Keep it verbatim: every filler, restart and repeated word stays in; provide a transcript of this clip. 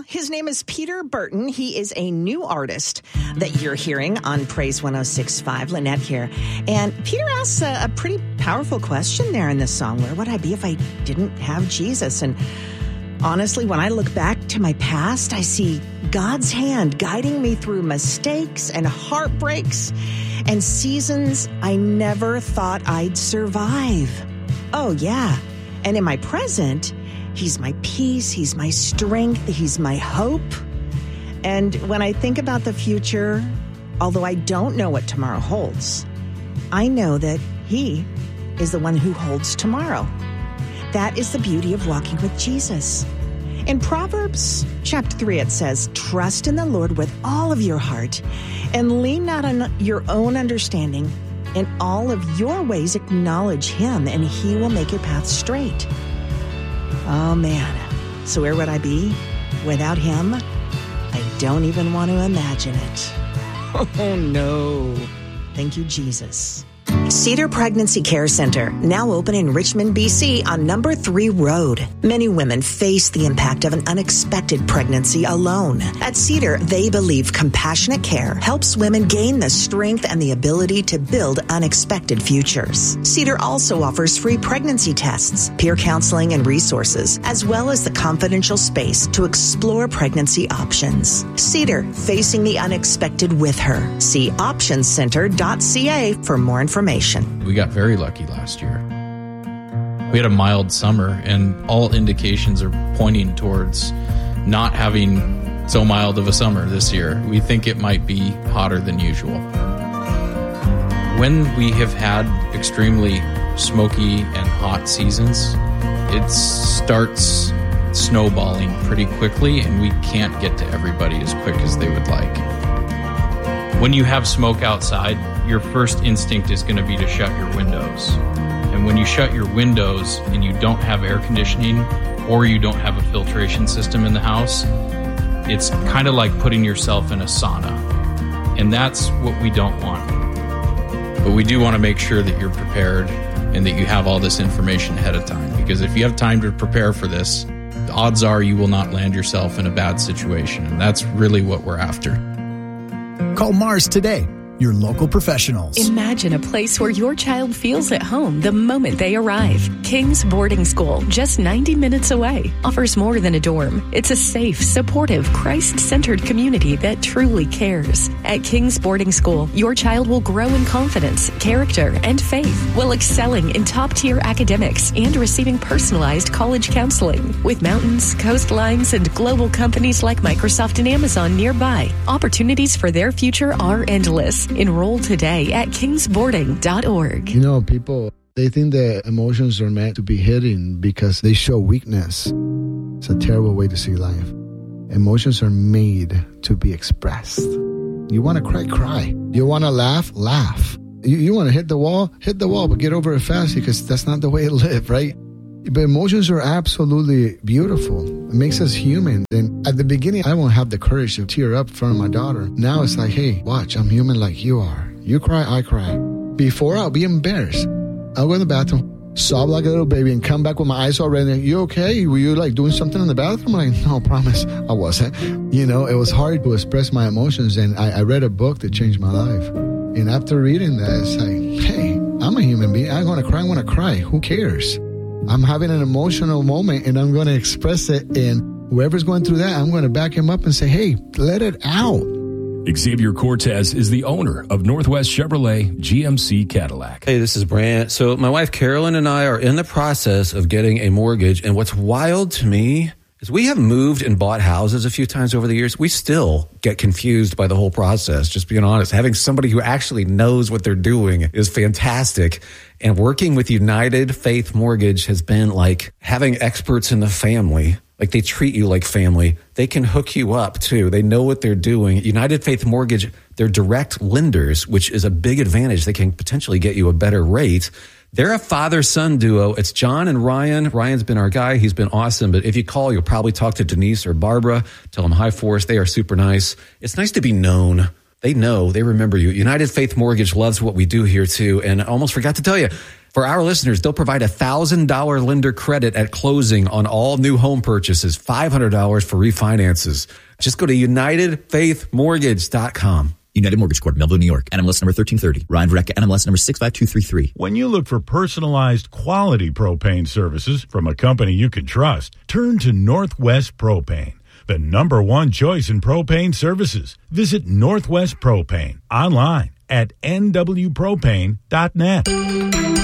his name is Peter Burton. He is a new artist that you're hearing on Praise one oh six point five. Lynette here. And Peter asks a, a pretty powerful question there in this song. Where would I be if I didn't have Jesus? And honestly, when I look back to my past, I see God's hand guiding me through mistakes and heartbreaks and seasons I never thought I'd survive. Oh, yeah. And in my present, He's my peace, He's my strength, He's my hope. And when I think about the future, although I don't know what tomorrow holds, I know that He is the one who holds tomorrow. That is the beauty of walking with Jesus. In Proverbs chapter three, it says, "Trust in the Lord with all of your heart and lean not on your own understanding. In all of your ways acknowledge Him, and He will make your path straight." Oh, man. So where would I be without Him? I don't even want to imagine it. Oh, no. Thank you, Jesus. Cedar Pregnancy Care Center, now open in Richmond, B C on number three Road. Many women face the impact of an unexpected pregnancy alone. At Cedar, they believe compassionate care helps women gain the strength and the ability to build unexpected futures. Cedar also offers free pregnancy tests, peer counseling and resources, as well as the confidential space to explore pregnancy options. Cedar, facing the unexpected with her. See options center dot c a for more information. We got very lucky last year. We had a mild summer, and all indications are pointing towards not having so mild of a summer this year. We think it might be hotter than usual. When we have had extremely smoky and hot seasons, it starts snowballing pretty quickly, and we can't get to everybody as quick as they would like. When you have smoke outside, your first instinct is going to be to shut your windows. And when you shut your windows and you don't have air conditioning or you don't have a filtration system in the house, it's kind of like putting yourself in a sauna. And that's what we don't want. But we do want to make sure that you're prepared and that you have all this information ahead of time. Because if you have time to prepare for this, the odds are you will not land yourself in a bad situation. And that's really what we're after. Call Mars today, your local professionals. Imagine a place where your child feels at home the moment they arrive. King's Boarding School, just ninety minutes away, offers more than a dorm. It's a safe, supportive, Christ-centered community that truly cares. At King's Boarding School, your child will grow in confidence, character, and faith, while excelling in top-tier academics and receiving personalized college counseling. With mountains, coastlines, and global companies like Microsoft and Amazon nearby, opportunities for their future are endless. Enroll today at kings boarding dot org. You know, people, they think that emotions are meant to be hidden because they show weakness. It's a terrible way to see life. Emotions are made to be expressed. You want to cry, cry. You want to laugh, laugh. You, you want to hit the wall, hit the wall, but get over it fast because that's not the way to live, right? But emotions are absolutely beautiful. It makes us human. And at the beginning, I won't have the courage to tear up in front of my daughter. Now it's like, hey, watch, I'm human like you are. You cry, I cry. Before, I'll be embarrassed. I'll go in the bathroom, sob like a little baby, and come back with my eyes all red. You okay? Were you like doing something in the bathroom? I'm like, no, promise, I wasn't. You know, it was hard to express my emotions. And I, I read a book that changed my life. And after reading that, it's like, hey, I'm a human being. I'm going to cry, I'm going to cry. Who cares? I'm having an emotional moment and I'm going to express it. And whoever's going through that, I'm going to back him up and say, hey, let it out. Xavier Cortez is the owner of Northwest Chevrolet G M C Cadillac. Hey, this is Brant. So my wife Carolyn and I are in the process of getting a mortgage. And what's wild to me is we have moved and bought houses a few times over the years. We still get confused by the whole process, just being honest. Having somebody who actually knows what they're doing is fantastic. And working with United Faith Mortgage has been like having experts in the family. Like they treat you like family. They can hook you up too. They know what they're doing. United Faith Mortgage, they're direct lenders, which is a big advantage. They can potentially get you a better rate. They're a father-son duo. It's John and Ryan. Ryan's been our guy. He's been awesome. But if you call, you'll probably talk to Denise or Barbara. Tell them hi for us. They are super nice. It's nice to be known They know, they remember you. United Faith Mortgage loves what we do here too. And I almost forgot to tell you, for our listeners, they'll provide a one thousand dollars lender credit at closing on all new home purchases, five hundred dollars for refinances. Just go to united faith mortgage dot com. United Mortgage Corp, Melville, New York. N M L S number thirteen thirty. Ryan Verrecka, N M L S number six five two three three. When you look for personalized quality propane services from a company you can trust, turn to Northwest Propane, the number one choice in propane services. Visit Northwest Propane online at n w propane dot net.